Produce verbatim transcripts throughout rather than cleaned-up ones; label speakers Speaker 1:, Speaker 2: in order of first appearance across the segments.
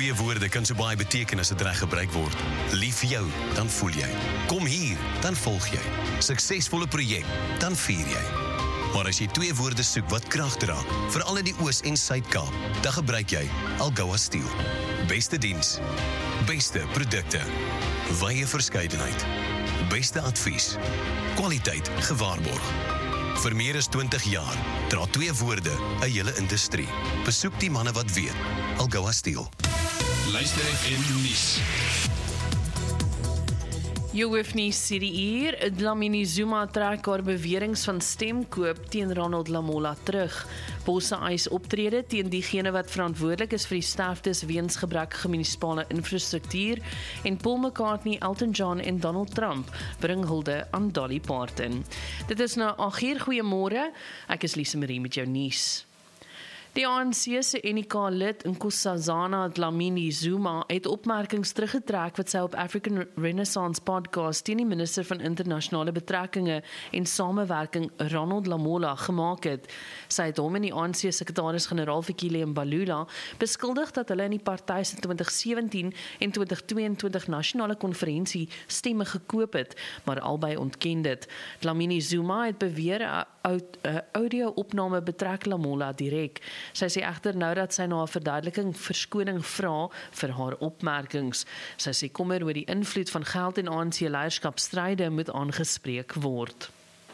Speaker 1: Twee woorde kan so baie beteken as dit reg gebruik word. Lief vir jou, dan voel jy. Kom hier, dan volg jy. Suksesvolle projek, dan vier jy. Maar as jy twee woorde soek wat krag dra, veral in die Oos- en Suid-Kaap, dan gebruik jy Algoa Steel. Beste diens, beste produkte, wye verskeidenheid, beste advies, kwaliteit gewaarborg. Vir meer as twintig jaar dra twee woorde 'n hele industrie. Besoek die manne wat weet. Algoa Steel.
Speaker 2: Luister F M nuus.
Speaker 3: Jy hoef nie sê die uur, Dlamini Zuma trek haar beweringe van stemkoop teen Ronald Lamola terug. Bosse eis optrede teen diegene wat verantwoordelik is vir die sterftes weens gebrekkige munisipale infrastruktuur en Paul McCartney, Elton John en Donald Trump bring hulde aan Dolly Parton. Dit is nou Agier, goeiemôre. Ek is Lise Marie met jou nuus. Die A N C se N I K-lid Nkosazana Dlamini Zuma het opmerkings teruggetrek wat sy op African Renaissance podcast teen die minister van internasionale betrekkinge en samewerking Ronald Lamola gemaak het. Sy het hom en die A N C sekretaris-generaal Fikile Mbalula beskuldig dat hulle in die party se twintig sewentien en twintig tweeëntwintig nasionale konferensie stemme gekoop het, maar albei ontken dit. Dlamini Zuma het beweer 'n audio-opname betrek Lamola direk. Sy sê egter nou dat sy na 'n verduideliking verskoning vra vir haar opmerkings. Sy sê kommer oor die invloed van geld en A N C-leierskapstryde moet aangespreek word.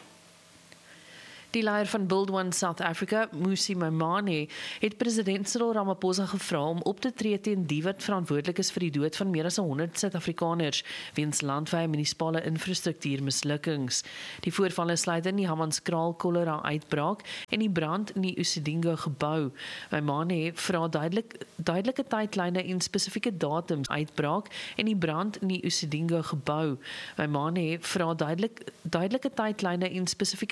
Speaker 3: Die leier van Build One South Africa, Mmusi Maimane, het president Cyril Ramaphosa gevra om op te tree teen die wat verantwoordelik is vir die dood van meer as honderd Suid-Afrikaners weens landwyse munisipale infrastruktuurmislukkings. Die voorvalle sluit in die Hammanskraal kolera uitbraak en die brand in die Usidingo gebou. Maimane vra duidelik, duidelike tydlyne en spesifieke datums uitbraak en die brand in die Usidingo gebou. Maimane vra duidelik, duidelike tydlyne en spesifieke